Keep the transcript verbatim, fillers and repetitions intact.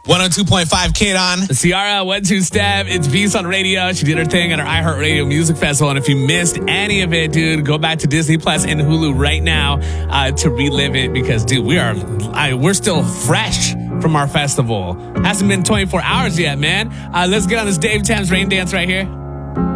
one oh two point five Kid On. Ciara, One Two Step. It's Beast on Radio. She did her thing at our iHeartRadio Music Festival. And if you missed any of it, dude, go back to Disney Plus and Hulu right now uh, to relive it because, dude, we are I, we're still fresh from our festival. Hasn't been twenty-four hours yet, man. Uh, let's get on this Dave Tams Rain Dance right here.